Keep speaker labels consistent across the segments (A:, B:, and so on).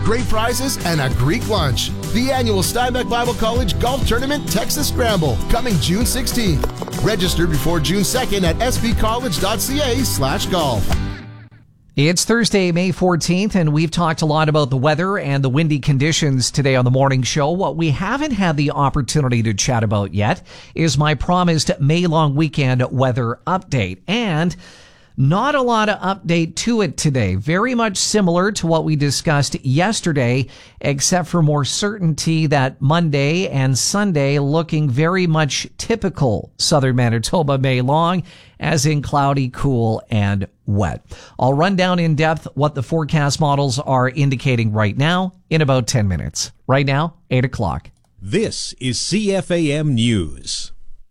A: great prizes, and a Greek lunch. The annual Steinbeck Bible College Golf Tournament Texas Scramble, coming June 16th. Register before June 2nd at sbcollege.ca/golf.
B: It's Thursday, May 14th, and we've talked a lot about the weather and the windy conditions today on the morning show. What we haven't had the opportunity to chat about yet is my promised May-long weekend weather update. And not a lot of update to it today. Very much similar to what we discussed yesterday, except for more certainty that Monday and Sunday looking very much typical southern Manitoba May long, as in cloudy, cool, and wet. I'll run down in depth what the forecast models are indicating right now in about 10 minutes. Right now, 8 o'clock.
C: This is CFAM News.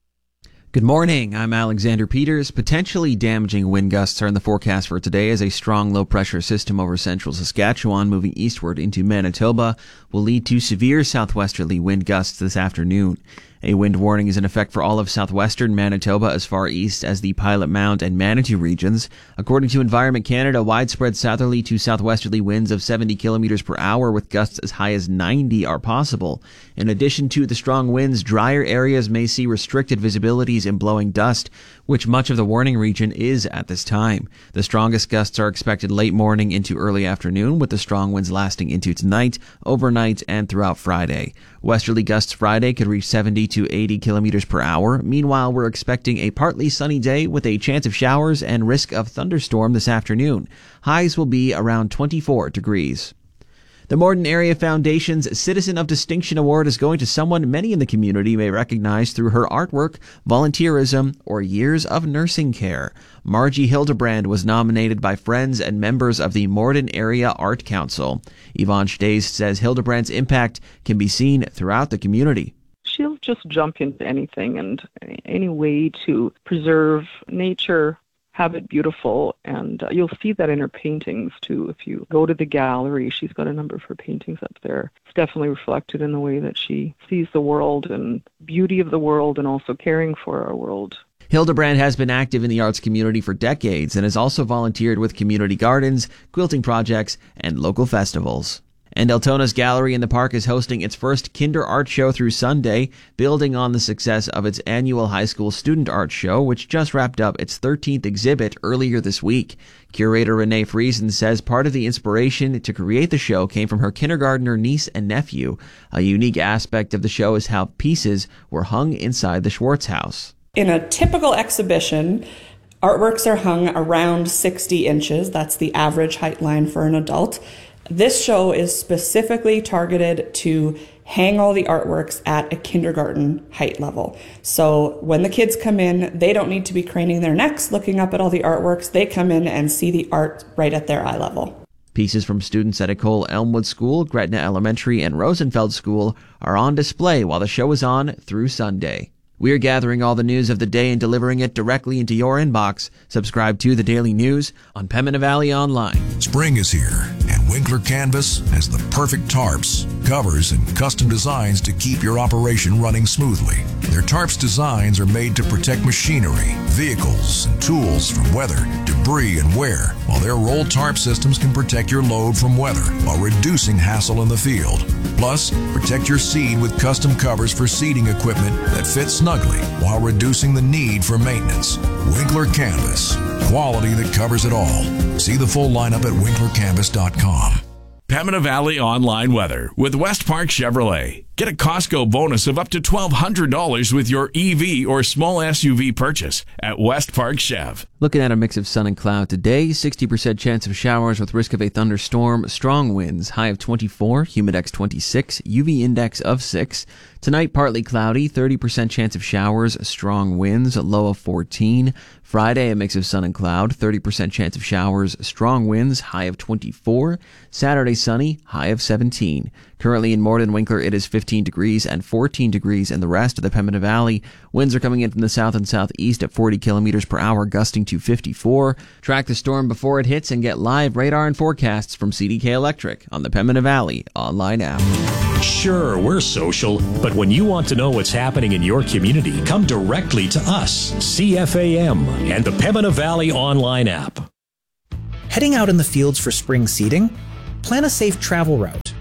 D: Good morning. I'm Alexander Peters. Potentially damaging wind gusts are in the forecast for today as a strong low-pressure system over central Saskatchewan moving eastward into Manitoba will lead to severe southwesterly wind gusts this afternoon. A wind warning is in effect for all of southwestern Manitoba as far east as the Pilot Mound and Manitou regions. According to Environment Canada, widespread southerly to southwesterly winds of 70 kilometers per hour with gusts as high as 90 are possible. In addition to the strong winds, drier areas may see restricted visibilities and blowing dust, which much of the warning region is at this time. The strongest gusts are expected late morning into early afternoon, with the strong winds lasting into tonight, overnight, and throughout Friday. Westerly gusts Friday could reach 70 to 80 kilometers per hour. Meanwhile, we're expecting a partly sunny day with a chance of showers and risk of thunderstorm this afternoon. Highs will be around 24 degrees. The Morden Area Foundation's Citizen of Distinction Award is going to someone many in the community may recognize through her artwork, volunteerism, or years of nursing care. Margie Hildebrand was nominated by friends and members of the Morden Area Art Council. Yvonne Stays says Hildebrand's impact can be seen throughout the community.
E: She'll just jump into anything and any way to preserve nature, have it beautiful, and you'll see that in her paintings too. If you go to the gallery, she's got a number of her paintings up there. It's definitely reflected in the way that she sees the world and beauty of the world and also caring for our world.
D: Hildebrand has been active in the arts community for decades and has also volunteered with community gardens, quilting projects, and local festivals. And Altona's Gallery in the Park is hosting its first Kinder Art Show through Sunday, building on the success of its annual high school student art show, which just wrapped up its 13th exhibit earlier this week. Curator Renee Friesen says part of the inspiration to create the show came from her kindergartner niece and nephew. A unique aspect of the show is how pieces were hung inside the Schwartz house.
F: In a typical exhibition, artworks are hung around 60 inches. That's the average height line for an adult. This show is specifically targeted to hang all the artworks at a kindergarten height level. So when the kids come in, they don't need to be craning their necks looking up at all the artworks. They come in and see the art right at their eye level.
D: Pieces from students at Ecole Elmwood School, Gretna Elementary, and Rosenfeld School are on display while the show is on through Sunday. We're gathering all the news of the day and delivering it directly into your inbox. Subscribe to The Daily News on Pembina Valley Online.
G: Spring is here, and Winkler Canvas has the perfect tarps, covers, and custom designs to keep your operation running smoothly. Their tarps designs are made to protect machinery, vehicles, and tools from weather, debris, and wear, while their rolled tarp systems can protect your load from weather while reducing hassle in the field. Plus, protect your seed with custom covers for seeding equipment that fits snugly while reducing the need for maintenance. Winkler Canvas, quality that covers it all. See the full lineup at winklercanvas.com.
H: Pembina Valley Online Weather with West Park Chevrolet. Get a Costco bonus of up to $1,200 with your EV or small SUV purchase at West Park Chev.
D: Looking at a mix of sun and cloud today, 60% chance of showers with risk of a thunderstorm, strong winds, high of 24, humidex 26, UV index of 6. Tonight, partly cloudy, 30% chance of showers, strong winds, low of 14. Friday, a mix of sun and cloud, 30% chance of showers, strong winds, high of 24. Saturday, sunny, high of 17. Currently in Morden Winkler, it is 15 degrees and 14 degrees in the rest of the Pembina Valley. Winds are coming in from the south and southeast at 40 kilometers per hour, gusting to 54. Track the storm before it hits and get live radar and forecasts from CDK Electric on the Pembina Valley online app.
I: Sure, we're social, but when you want to know what's happening in your community, come directly to us, CFAM, and the Pembina Valley online app.
J: Heading out in the fields for spring seeding? Plan a safe travel route.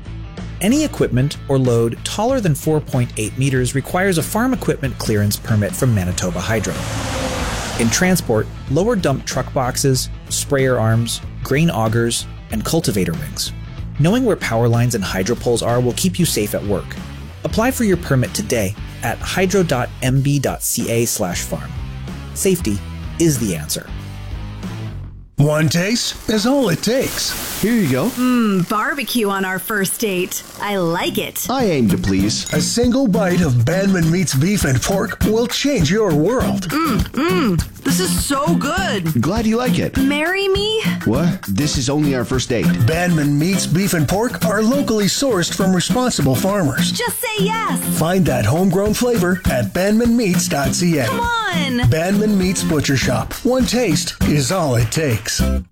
J: Any equipment or load taller than 4.8 meters requires a farm equipment clearance permit from Manitoba Hydro. In transport, lower dump truck boxes, sprayer arms, grain augers, and cultivator rings. Knowing where power lines and hydro poles are will keep you safe at work. Apply for your permit today at hydro.mb.ca/farm. Safety is the answer.
K: One taste is all it takes.
L: Here you go.
M: Barbecue on our first date. I like it.
L: I aim to please.
K: A single bite of Bandman Meats beef and pork will change your world.
M: This is so good.
L: Glad you like it.
M: Marry me?
L: What? This is only our first date.
K: Bandman Meats beef and pork are locally sourced from responsible farmers.
M: Just say yes.
K: Find that homegrown flavor at bandmanmeats.ca.
M: Come on.
K: Bandman Meats Butcher Shop. One taste is all it takes.